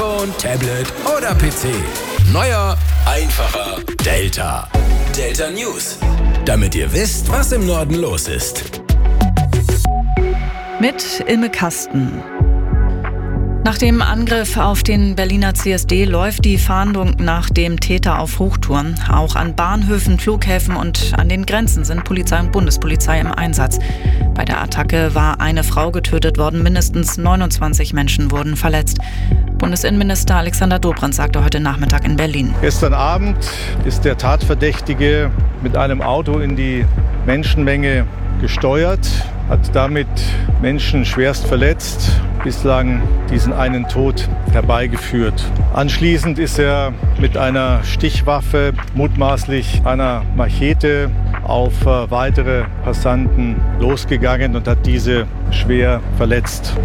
iPhone, Tablet oder PC. Neuer, einfacher Delta. Delta News. Damit ihr wisst, was im Norden los ist. Mit Ilme Kasten. Nach dem Angriff auf den Berliner CSD läuft die Fahndung nach dem Täter auf Hochtouren. Auch an Bahnhöfen, Flughäfen und an den Grenzen sind Polizei und Bundespolizei im Einsatz. Bei der Attacke war eine Frau getötet worden, mindestens 29 Menschen wurden verletzt. Bundesinnenminister Alexander Dobrindt sagte heute Nachmittag in Berlin. Gestern Abend ist der Tatverdächtige mit einem Auto in die Menschenmenge gesteuert, hat damit Menschen schwerst verletzt, bislang diesen einen Tod herbeigeführt. Anschließend ist er mit einer Stichwaffe, mutmaßlich einer Machete, auf weitere Passanten losgegangen und hat diese schwer verletzt.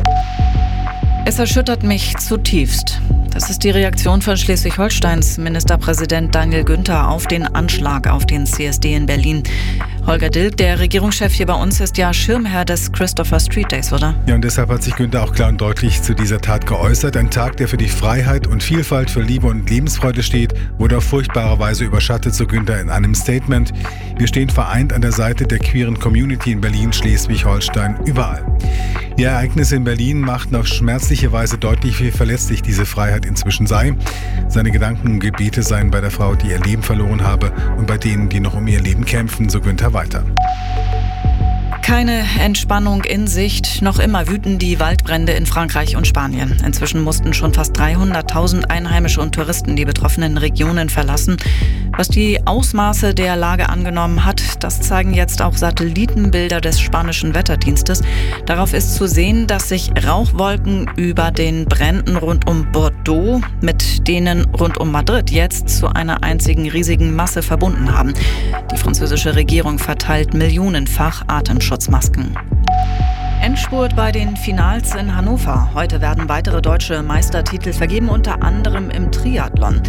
Es erschüttert mich zutiefst. Das ist die Reaktion von Schleswig-Holsteins Ministerpräsident Daniel Günther auf den Anschlag auf den CSD in Berlin. Holger Dilk, der Regierungschef hier bei uns, ist ja Schirmherr des Christopher Street Days, oder? Ja, und deshalb hat sich Günther auch klar und deutlich zu dieser Tat geäußert. Ein Tag, der für die Freiheit und Vielfalt, für Liebe und Lebensfreude steht, wurde auf furchtbare Weise überschattet, so Günther in einem Statement. Wir stehen vereint an der Seite der queeren Community in Berlin, Schleswig-Holstein, überall. Die Ereignisse in Berlin machten auf schmerzliche Weise deutlich, wie verletzlich diese Freiheit inzwischen sei. Seine Gedanken und Gebete seien bei der Frau, die ihr Leben verloren habe, und bei denen, die noch um ihr Leben kämpfen, so Günther weiter. Keine Entspannung in Sicht. Noch immer wüten die Waldbrände in Frankreich und Spanien. Inzwischen mussten schon fast 300.000 Einheimische und Touristen die betroffenen Regionen verlassen. Was die Ausmaße der Lage angenommen hat, das zeigen jetzt auch Satellitenbilder des spanischen Wetterdienstes. Darauf ist zu sehen, dass sich Rauchwolken über den Bränden rund um Bordeaux mit denen rund um Madrid jetzt zu einer einzigen riesigen Masse verbunden haben. Die französische Regierung verteilt millionenfach Atemschutzmasken. Endspurt bei den Finals in Hannover. Heute werden weitere deutsche Meistertitel vergeben, unter anderem im Triathlon.